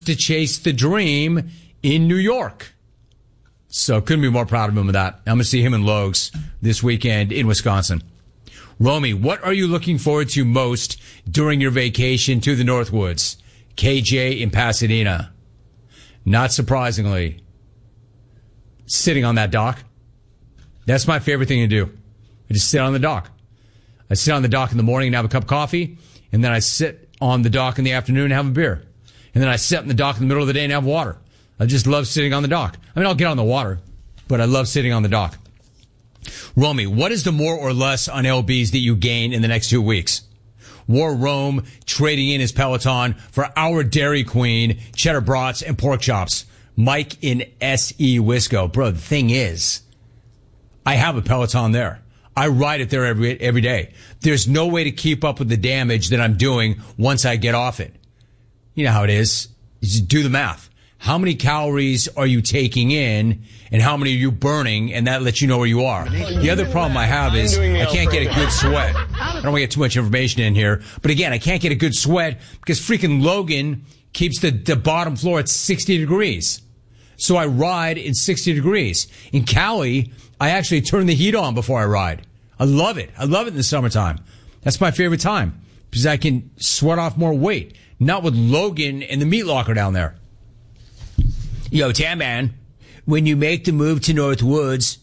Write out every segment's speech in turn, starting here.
to chase the dream in New York. So couldn't be more proud of him with that. I'm going to see him in Logs this weekend in Wisconsin. Romy, what are you looking forward to most during your vacation to the Northwoods? KJ in Pasadena. Not surprisingly, sitting on that dock. That's my favorite thing to do. I just sit on the dock. I sit on the dock in the morning and have a cup of coffee, and then I sit on the dock in the afternoon and have a beer. And then I sit on the dock in the middle of the day and have water. I just love sitting on the dock. I mean, I'll get on the water, but I love sitting on the dock. Romy, what is the more or less on LBs that you gain in the next 2 weeks? War Rome trading in his Peloton for our Dairy Queen, cheddar brats, and pork chops. Mike in S.E. Wisco. Bro, the thing is, I have a Peloton there. I ride it there every day. There's no way to keep up with the damage that I'm doing once I get off it. You know how it is. You just do the math. How many calories are you taking in and how many are you burning? And that lets you know where you are. The other problem I have is I can't get a good sweat. I don't want to get too much information in here. But again, I can't get a good sweat because freaking Logan keeps the bottom floor at 60 degrees. So I ride in 60 degrees. In Cali, I actually turn the heat on before I ride. I love it. I love it in the summertime. That's my favorite time because I can sweat off more weight. Not with Logan and the meat locker down there. Yo, Tam Man, when you make the move to Northwoods,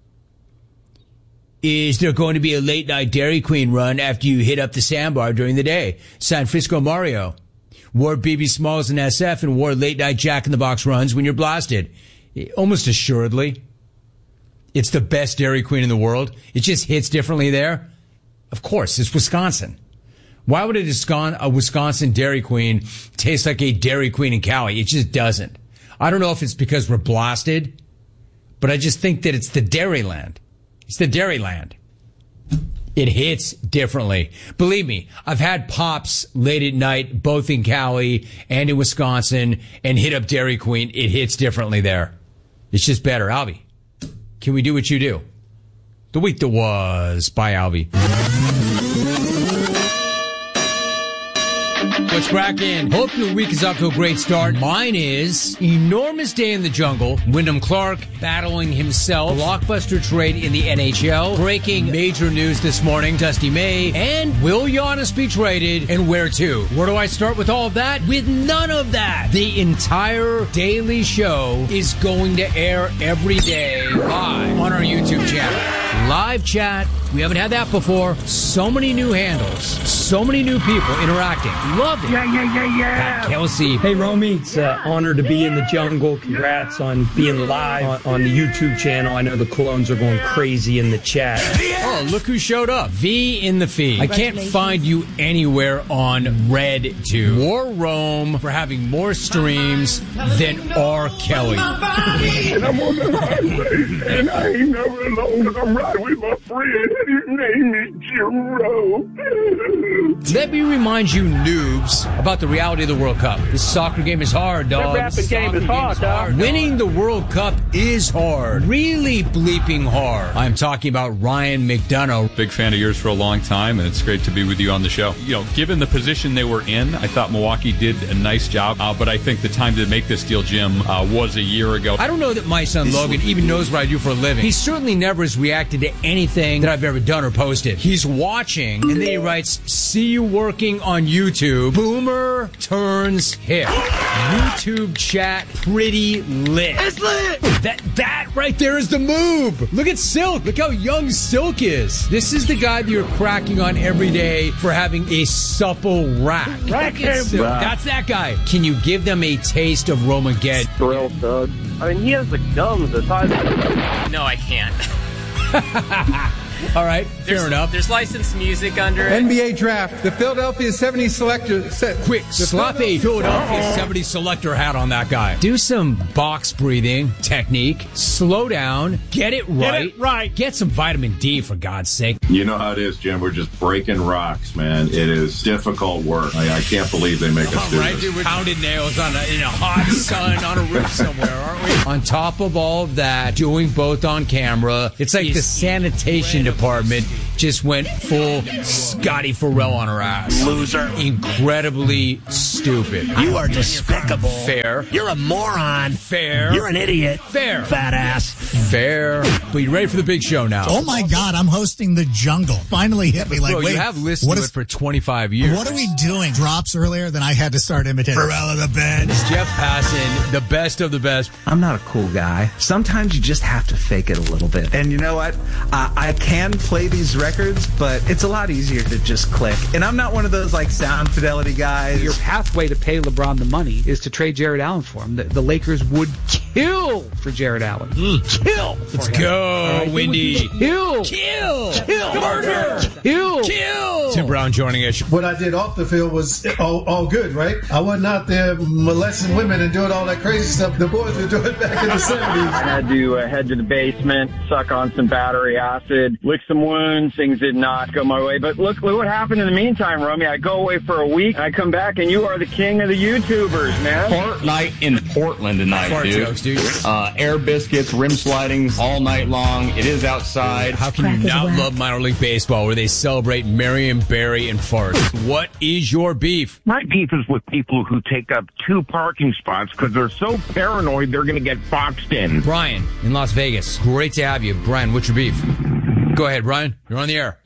is there going to be a late night Dairy Queen run after you hit up the sandbar during the day? San Francisco Mario wore BB Smalls and SF and wore late night Jack in the Box runs when you're blasted. Almost assuredly. It's the best Dairy Queen in the world. It just hits differently there. Of course, it's Wisconsin. Why would a Wisconsin Dairy Queen taste like a Dairy Queen in Cali? It just doesn't. I don't know if it's because we're blasted, but I just think that it's the Dairyland. It's the Dairyland. It hits differently. Believe me, I've had Pops late at night, both in Cali and in Wisconsin, and hit up Dairy Queen. It hits differently there. It's just better. Alvy, can we do what you do? The week that was. Bye, Alvy. What's cracking? Hope your week is off to a great start. Mine is enormous day in the jungle. Wyndham Clark battling himself. Blockbuster trade in the NHL. Breaking major news this morning. Dusty May and will Giannis be traded and where to? Where do I start with all of that? With none of that. The entire daily show is going to air every day live on our YouTube channel. Live chat. We haven't had that before. So many new handles. So many new people interacting. Love it. Yeah. Pat Kelsey. Hey, Romy. It's an honor to be in the jungle. Congrats on being live on the YouTube channel. I know the clones are going crazy in the chat. Oh, look who showed up. V in the feed. I can't find you anywhere on RedTube. War Rome for having more streams than R. Kelly. And I'm on the highway, and I ain't never alone, because I'm riding with my friend. His name is Jiro. Let me remind you noobs about the reality of the World Cup. The soccer game is hard, dog. The rapping game is hard, dog. Winning the World Cup is hard. Really bleeping hard. I'm talking about Ryan McDonough. Big fan of yours for a long time, and it's great to be with you on the show. You know, given the position they were in, I thought Milwaukee did a nice job, but I think the time to make this deal, Jim, was a year ago. I don't know that my son Logan even knows what I do for a living. He certainly never has reacted to anything that I've ever done or posted. He's watching, and then he writes, "See you working on YouTube." Boomer turns hip. YouTube chat pretty lit. It's lit! That right there is the move. Look at Silk. Look how young Silk is. This is the guy that you're cracking on every day for having a supple rack. Rack him, bro. That's that guy. Can you give them a taste of Romageddon? Thrill Thug. I mean, he has the gums the size of... No, I can't. All right, fair enough. There's licensed music under it. NBA draft. The Philadelphia 70 selector set. Quick, slap a Philadelphia 70 selector hat on that guy. Do some box breathing technique. Slow down. Get it right. Get some vitamin D, for God's sake. You know how it is, Jim. We're just breaking rocks, man. It is difficult work. I can't believe they make us do right, this. Dude, we're pounding nails in a hot sun on a roof somewhere, aren't we? On top of all of that, doing both on camera, it's like the sanitation department just went full Scotty Farrell on her ass. Loser. Incredibly stupid. You are despicable. Fair. You're a moron. Fair. You're an idiot. Fair. Fat ass. Fair. But you ready for the big show now? Oh my God, I'm hosting The Jungle. Finally hit me. Bro, you have listened to it for 25 years. What are we doing? Drops earlier, then I had to start imitating. Pharrell of the bench. Jeff Passan, the best of the best. I'm not a cool guy. Sometimes you just have to fake it a little bit. And you know what? I can play these records, but it's a lot easier to just click. And I'm not one of those like sound fidelity guys. Your pathway to pay LeBron the money is to trade Jared Allen for him. The Lakers would kill for Jared Allen. Kill. Let's go, right, Windy. Kill. Murder. Kill. Tim Brown joining us. What I did off the field was all good, right? I wasn't out there molesting women and doing all that crazy stuff the boys were doing back in the 70s. I had to head to the basement, suck on some battery acid, lick some wounds. Things did not go my way. But look what happened in the meantime, Romy. I go away for a week, and I come back, and you are the king of the YouTubers, man. Fart night in Portland tonight, Fart dude. Jokes, dude. Air biscuits, rim sliding all night long. It is outside. How can you not love minor league baseball where they celebrate Marion Barry and farts? What is your beef? My beef is with people who take up 2 parking spots because they're so paranoid they're going to get boxed in. Brian in Las Vegas. Great to have you. Brian, what's your beef? Go ahead, Brian. You're on the air.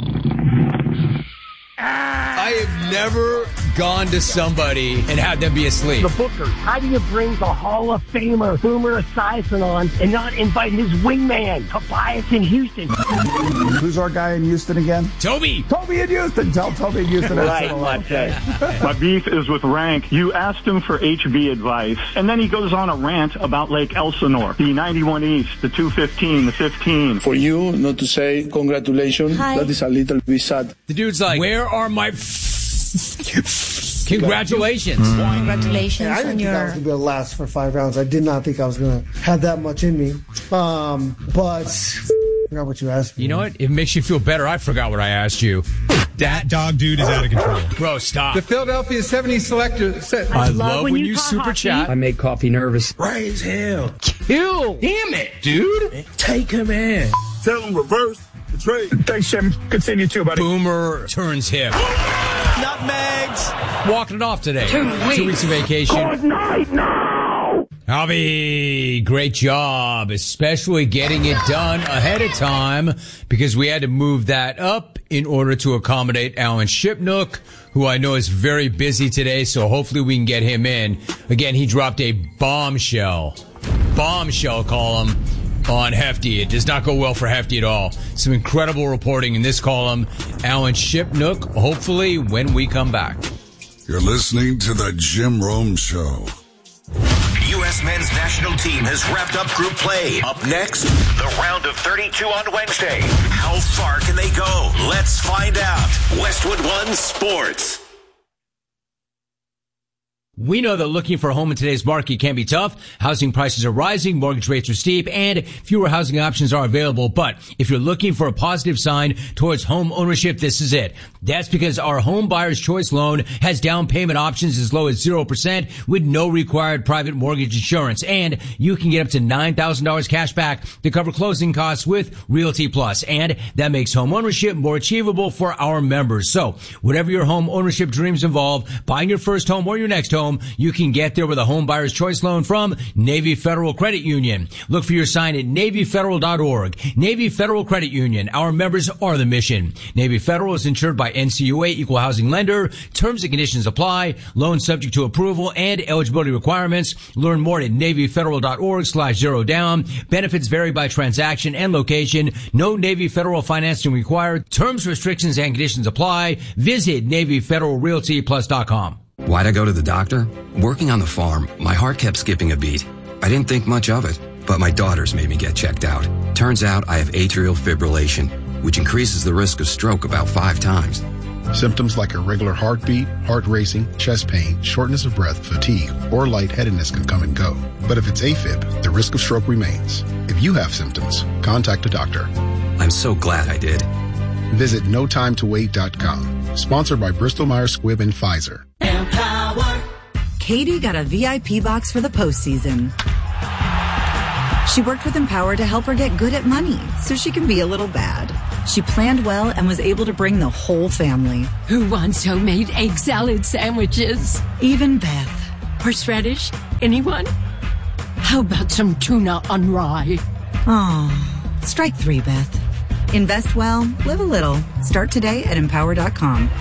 I have never gone to somebody and had them be asleep. The Booker, how do you bring the Hall of Famer Boomer Esiason on and not invite his wingman, Tobias in Houston? Who's our guy in Houston again? Toby in Houston. Tell Toby in Houston. Right, My beef is with Rank. You asked him for HV advice, and then he goes on a rant about Lake Elsinore, the 91 East, the 215, the 15. For you not to say congratulations, that is a little bit sad. The dude's like, where are my congratulations? Congratulations I didn't on think I was your... going to be able to last for 5 rounds. I did not think I was going to have that much in me. But I forgot what you asked me. You know what? It makes you feel better. I forgot what I asked you. That dog dude is out of control. Bro, stop. The Philadelphia 70 selector said, I love when you super chat. I make coffee nervous. Raise hell. Kill. Damn it, dude. Take him in. Tell him reverse the trade. Thanks, Jim. Good seeing you too, buddy. Boomer turns hip. Nutmegs. Walking it off today. 2 weeks. 2 weeks of vacation. Good night now. Alvy, great job, especially getting it done ahead of time because we had to move that up in order to accommodate Alan Shipnook, who I know is very busy today, so hopefully we can get him in. Again, he dropped a bombshell column on Hefty. It does not go well for Hefty at all. Some incredible reporting in this column. Alan Shipnook, hopefully when we come back. You're listening to the Jim Rome Show. U.S. men's national team has wrapped up group play. Up next, the round of 32 on Wednesday. How far can they go? Let's find out. Westwood One Sports. We know that looking for a home in today's market can be tough. Housing prices are rising, mortgage rates are steep, and fewer housing options are available. But if you're looking for a positive sign towards home ownership, this is it. That's because our Home Buyer's Choice loan has down payment options as low as 0% with no required private mortgage insurance. And you can get up to $9,000 cash back to cover closing costs with Realty Plus. And that makes home ownership more achievable for our members. So whatever your home ownership dreams involve, buying your first home or your next home, you can get there with a Home Buyer's Choice loan from Navy Federal Credit Union. Look for your sign at NavyFederal.org. Navy Federal Credit Union. Our members are the mission. Navy Federal is insured by NCUA, Equal Housing Lender. Terms and conditions apply. Loan subject to approval and eligibility requirements. Learn more at NavyFederal.org/0 down. Benefits vary by transaction and location. No Navy Federal financing required. Terms, restrictions, and conditions apply. Visit NavyFederalRealtyPlus.com. Why'd I go to the doctor? Working on the farm, my heart kept skipping a beat. I didn't think much of it, but my daughters made me get checked out. Turns out I have atrial fibrillation, which increases the risk of stroke about 5 times. Symptoms like irregular heartbeat, heart racing, chest pain, shortness of breath, fatigue, or lightheadedness can come and go. But if it's AFib, the risk of stroke remains. If you have symptoms, contact a doctor. I'm so glad I did. Visit NoTimeToWait.com. Sponsored by Bristol-Myers Squibb and Pfizer. Empower. Katie got a VIP box for the postseason. She worked with Empower to help her get good at money so she can be a little bad. She planned well and was able to bring the whole family. Who wants homemade egg salad sandwiches? Even Beth. Horseradish? Anyone? How about some tuna on rye? Oh, strike 3, Beth. Invest well, live a little. Start today at Empower.com.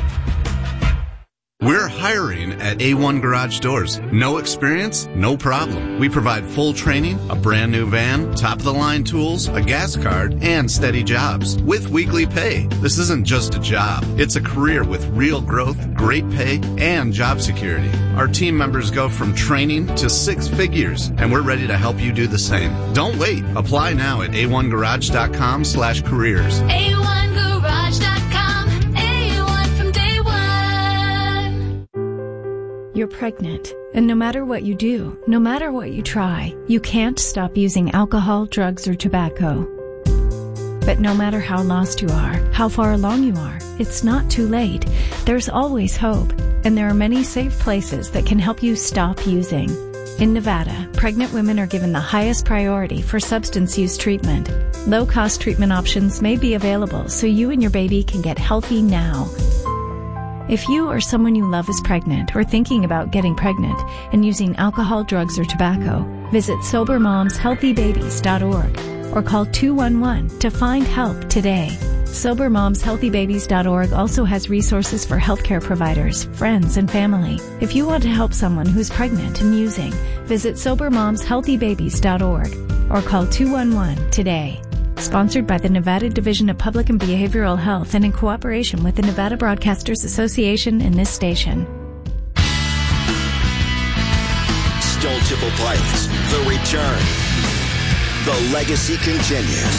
We're hiring at A1 Garage Doors. No experience? No problem. We provide full training, a brand new van, top-of-the-line tools, a gas card, and steady jobs with weekly pay. This isn't just a job. It's a career with real growth, great pay, and job security. Our team members go from training to 6 figures, and we're ready to help you do the same. Don't wait. Apply now at a1garage.com/careers. A1garage.com. A1 from day one. You're pregnant, and no matter what you do, no matter what you try, you can't stop using alcohol, drugs, or tobacco. But no matter how lost you are, how far along you are, it's not too late. There's always hope, and there are many safe places that can help you stop using. In Nevada, pregnant women are given the highest priority for substance use treatment. Low-cost treatment options may be available so you and your baby can get healthy now. If you or someone you love is pregnant or thinking about getting pregnant and using alcohol, drugs, or tobacco, visit SoberMomsHealthyBabies.org or call 211 to find help today. SoberMomsHealthyBabies.org also has resources for healthcare providers, friends, and family. If you want to help someone who's pregnant and using, visit SoberMomsHealthyBabies.org or call 211 today. Sponsored by the Nevada Division of Public and Behavioral Health and in cooperation with the Nevada Broadcasters Association and this station. Stone Temple Pilots, the return. The legacy continues.